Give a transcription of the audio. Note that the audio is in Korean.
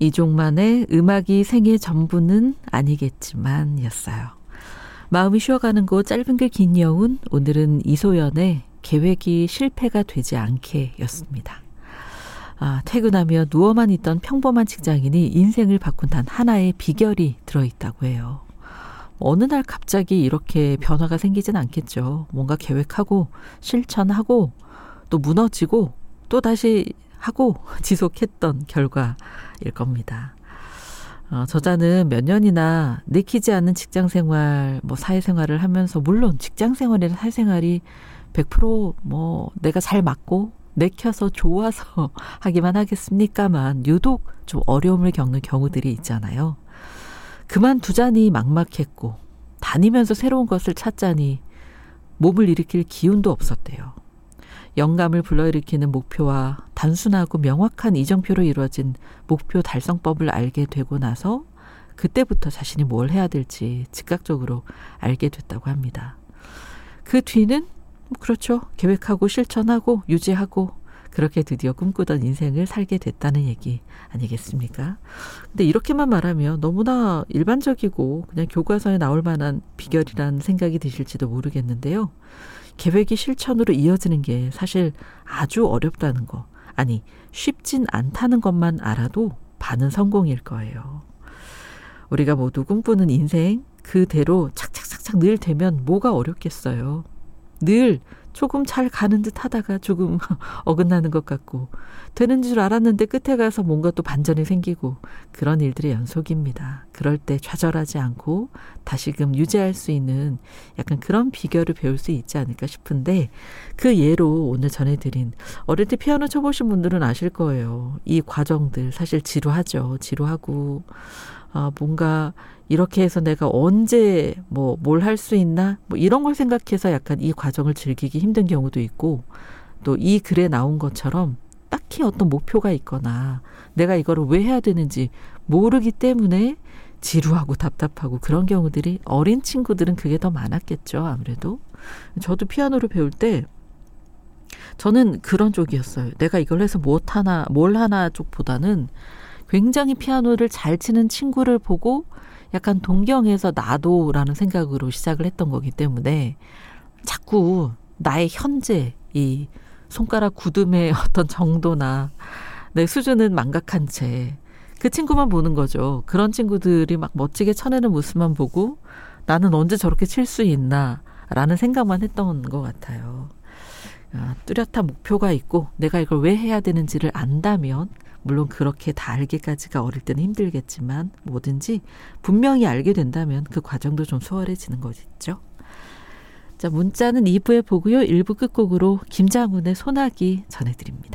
이종만의 음악이 생의 전부는 아니겠지만 였어요. 마음이 쉬어가는 곳 짧은 글 긴 여운, 오늘은 이소연의 계획이 실패가 되지 않게 였습니다. 퇴근하며 누워만 있던 평범한 직장인이 인생을 바꾼 단 하나의 비결이 들어있다고 해요. 어느 날 갑자기 이렇게 변화가 생기진 않겠죠. 뭔가 계획하고 실천하고 또 무너지고 또 다시 하고 지속했던 결과일 겁니다. 저자는 몇 년이나 내키지 않는 직장생활, 사회생활을 하면서 물론 직장생활이나 사회생활이 100% 내가 잘 맞고 내켜서 좋아서 하기만 하겠습니까만 유독 좀 어려움을 겪는 경우들이 있잖아요. 그만두자니 막막했고 다니면서 새로운 것을 찾자니 몸을 일으킬 기운도 없었대요. 영감을 불러일으키는 목표와 단순하고 명확한 이정표로 이루어진 목표 달성법을 알게 되고 나서 그때부터 자신이 뭘 해야 될지 즉각적으로 알게 됐다고 합니다. 그 뒤는 그렇죠. 계획하고 실천하고 유지하고 그렇게 드디어 꿈꾸던 인생을 살게 됐다는 얘기 아니겠습니까? 근데 이렇게만 말하면 너무나 일반적이고 그냥 교과서에 나올 만한 비결이라는 생각이 드실지도 모르겠는데요. 계획이 실천으로 이어지는 게 사실 아주 어렵다는 거, 아니 쉽진 않다는 것만 알아도 반은 성공일 거예요. 우리가 모두 꿈꾸는 인생 그대로 착착착착 늘 되면 뭐가 어렵겠어요. 늘 조금 잘 가는 듯 하다가 조금 어긋나는 것 같고 되는 줄 알았는데 끝에 가서 뭔가 또 반전이 생기고 그런 일들의 연속입니다. 그럴 때 좌절하지 않고 다시금 유지할 수 있는 약간 그런 비결을 배울 수 있지 않을까 싶은데 그 예로 오늘 전해드린 어릴 때 피아노 쳐보신 분들은 아실 거예요. 이 과정들 사실 지루하죠. 지루하고 뭔가 이렇게 해서 내가 언제 뭘 할 수 있나 이런 걸 생각해서 약간 이 과정을 즐기기 힘든 경우도 있고 또 이 글에 나온 것처럼 딱히 어떤 목표가 있거나 내가 이거를 왜 해야 되는지 모르기 때문에 지루하고 답답하고 그런 경우들이 어린 친구들은 그게 더 많았겠죠. 아무래도 저도 피아노를 배울 때 저는 그런 쪽이었어요. 내가 이걸 해서 뭘 하나 쪽보다는 굉장히 피아노를 잘 치는 친구를 보고 약간 동경해서 나도라는 생각으로 시작을 했던 거기 때문에 자꾸 나의 현재 이 손가락 굳음의 어떤 정도나 내 수준은 망각한 채 그 친구만 보는 거죠. 그런 친구들이 막 멋지게 쳐내는 모습만 보고 나는 언제 저렇게 칠 수 있나 라는 생각만 했던 것 같아요. 뚜렷한 목표가 있고 내가 이걸 왜 해야 되는지를 안다면 물론 그렇게 다 알기까지가 어릴 때는 힘들겠지만 뭐든지 분명히 알게 된다면 그 과정도 좀 수월해지는 거겠죠. 자, 문자는 2부에 보고요. 1부 끝곡으로 김장훈의 소나기 전해드립니다.